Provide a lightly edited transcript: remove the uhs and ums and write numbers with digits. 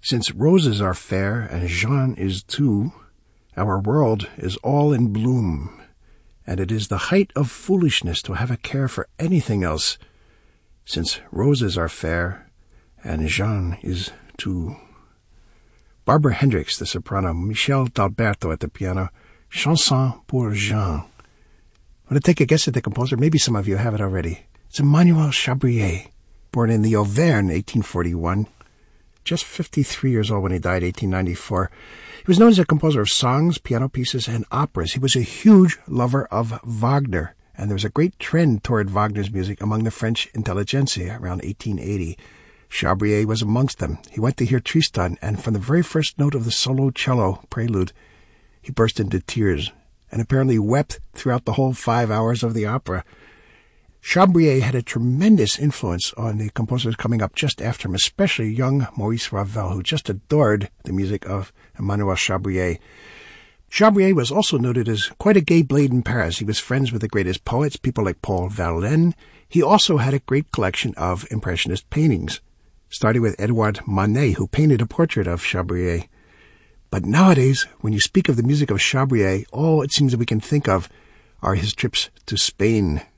Since roses are fair and Jean is too, our world is all in bloom, and it is the height of foolishness to have a care for anything else, since roses are fair and Jean is too. Barbara Hendricks, the soprano, Michel D'Alberto at the piano, Chanson pour Jean. Want to take a guess at the composer? Maybe some of you have it already. It's Emmanuel Chabrier, born in the Auvergne, 1841. Just 53 years old when he died, 1894. He was known as a composer of songs, piano pieces, and operas. He was a huge lover of Wagner, and there was a great trend toward Wagner's music among the French intelligentsia around 1880. Chabrier was amongst them. He went to hear Tristan, and from the very first note of the solo cello prelude, he burst into tears, and apparently wept throughout the whole 5 hours of the opera. Chabrier had a tremendous influence on the composers coming up just after him, especially young Maurice Ravel, who just adored the music of Emmanuel Chabrier. Chabrier was also noted as quite a gay blade in Paris. He was friends with the greatest poets, people like Paul Verlaine. He also had a great collection of Impressionist paintings, starting with Edouard Manet, who painted a portrait of Chabrier. But nowadays, when you speak of the music of Chabrier, all it seems that we can think of are his trips to Spain.